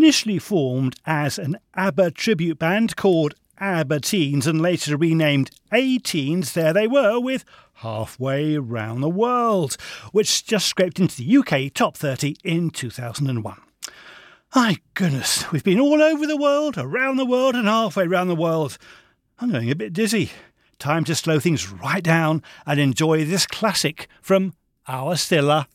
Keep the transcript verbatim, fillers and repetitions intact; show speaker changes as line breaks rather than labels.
initially formed as an ABBA tribute band called ABBA Teens and later renamed A-Teens, there they were with Halfway Round the World, which just scraped into the U K top thirty in two thousand one. My goodness, we've been all over the world, around the world and halfway round the world. I'm going a bit dizzy. Time to slow things right down and enjoy this classic from our Stilla.